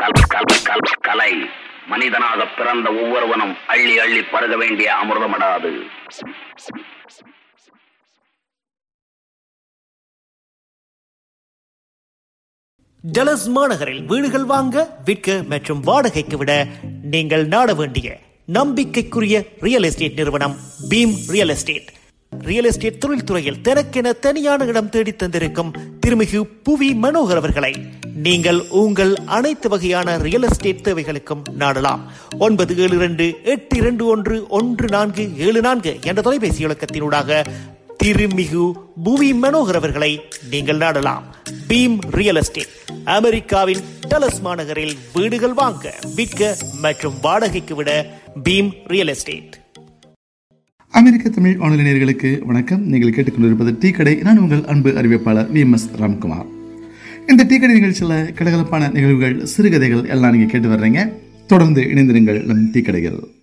கலை மனிதனாக பிறந்த ஒவ்வொருவனும் அள்ளி அள்ளி பருக வேண்டிய அமிர்தமடாது. டலஸ் மாநகரில் வீடுகள் வாங்க, விற்க மற்றும் வாடகைக்கு விட நீங்கள் நாட வேண்டிய நம்பிக்கைக்குரிய ரியல் எஸ்டேட் நிறுவனம் beam real estate. Real estate தொழில்துறையில் தனக்கென தனியான இடம் தேடி தந்திருக்கும் திருமிகு புவி மனோகர் அவர்களை நீங்கள் உங்கள் அனைத்து வகையான ரியல் எஸ்டேட் தேவைகளுக்கும் நாடலாம். 9728211474 என்ற தொலைபேசி இலக்கத்தினூடாக திருமிகு புவி மனோகர் அவர்களை நீங்கள் நாடலாம். பீம் ரியல் எஸ்டேட் அமெரிக்காவின் டலஸ் மாநகரில் வீடுகள் வாங்க, விற்க மற்றும் வாடகைக்கு விட பீம் ரியல் எஸ்டேட். அமெரிக்க தமிழ் வானொலி நேயர்களுக்கு வணக்கம். நீங்கள் கேட்டுக்கொண்டிருப்பது டீ கடை. நான் உங்கள் அன்பு அறிவிப்பாளர் VMS ராம்குமார். இந்த டீ கடை நிகழ்ச்சியில் கலகலப்பான நிகழ்வுகள், சிறுகதைகள் எல்லாம் நீங்கள் கேட்டு வர்றீங்க. தொடர்ந்து இணைந்திருங்கள் நம் டீ கடைகள்.